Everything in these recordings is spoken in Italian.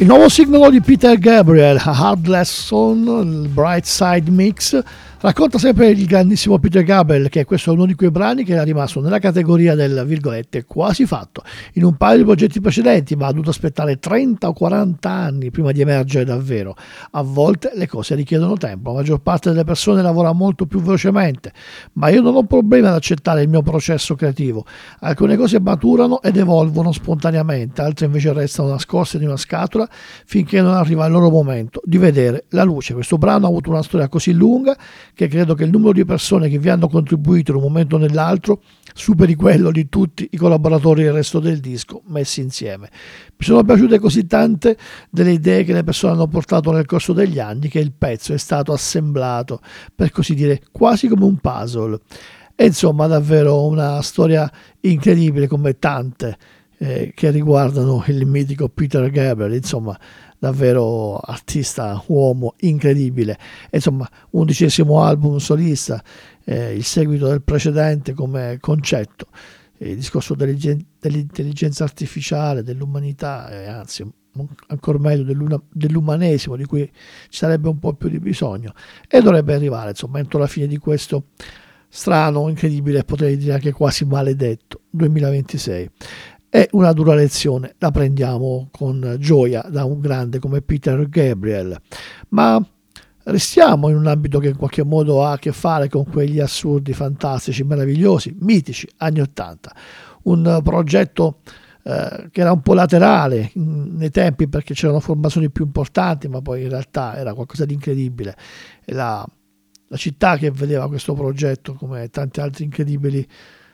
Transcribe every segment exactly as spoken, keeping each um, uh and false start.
Il nuovo singolo di Peter Gabriel, A Hard Lesson, il Bright Side Mix, racconta sempre il grandissimo Peter Gabriel, che questo è uno di quei brani che era rimasto nella categoria del virgolette quasi fatto in un paio di progetti precedenti, ma ha dovuto aspettare trenta o quaranta anni prima di emergere davvero. A volte le cose richiedono tempo, la maggior parte delle persone lavora molto più velocemente, ma io non ho problemi ad accettare il mio processo creativo. Alcune cose maturano ed evolvono spontaneamente, altre invece restano nascoste in una scatola finché non arriva il loro momento di vedere la luce. Questo brano ha avuto una storia così lunga che credo che il numero di persone che vi hanno contribuito in un momento o nell'altro superi quello di tutti i collaboratori del resto del disco messi insieme. Mi sono piaciute così tante delle idee che le persone hanno portato nel corso degli anni che il pezzo è stato assemblato, per così dire, quasi come un puzzle. E insomma davvero una storia incredibile, come tante eh, che riguardano il mitico Peter Gabriel. Insomma, davvero artista, uomo incredibile. E insomma, undicesimo album solista, eh, il seguito del precedente come concetto, il discorso dell'intelligenza artificiale, dell'umanità, e anzi ancora meglio dell'umanesimo, di cui ci sarebbe un po' più di bisogno, e dovrebbe arrivare insomma entro la fine di questo strano, incredibile, potrei dire anche quasi maledetto duemilaventisei. È una dura lezione, la prendiamo con gioia da un grande come Peter Gabriel, ma restiamo in un ambito che in qualche modo ha a che fare con quegli assurdi, fantastici, meravigliosi, mitici anni ottanta. Un progetto eh, che era un po' laterale in, nei tempi, perché c'erano formazioni più importanti, ma poi in realtà era qualcosa di incredibile. La, la città che vedeva questo progetto, come tanti altri incredibili,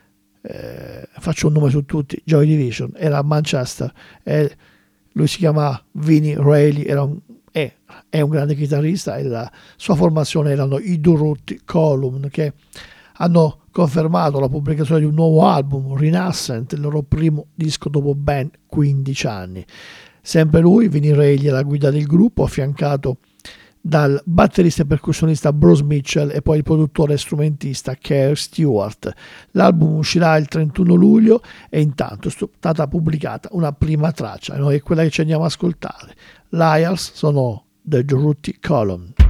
Eh, faccio un nome su tutti, Joy Division, era a Manchester, e lui si chiama Vinnie Reilly, era un, è, è un grande chitarrista, e la sua formazione erano i Durruti Column, che hanno confermato la pubblicazione di un nuovo album, Renascent, il loro primo disco dopo ben quindici anni. Sempre lui, Vinnie Reilly, alla guida del gruppo, affiancato dal batterista e percussionista Bruce Mitchell e poi il produttore e strumentista Kerr Stewart. L'album uscirà il trentuno luglio e intanto è stata pubblicata una prima traccia, e noi è quella che ci andiamo ad ascoltare. Liars sono The Durruti Column.